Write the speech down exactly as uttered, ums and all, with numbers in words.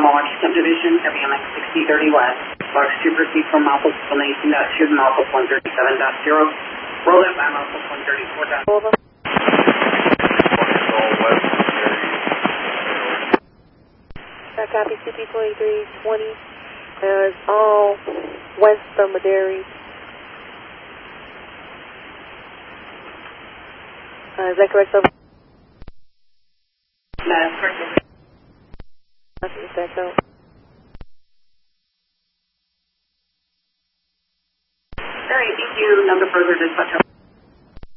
Milwaukee Subdivision, W M X sixty thirty West. Box two proceed from Malpos one eighteen dot two to Malpos one thirty-seven dot zero. Roll in by Malpos one thirty-four dot zero. I copy C P twenty-three twenty. Uh, it's all west from Maderi. Uh, is that correct? Over? That's correct. Nothing to that, so. All right, thank you. Number further dispatch.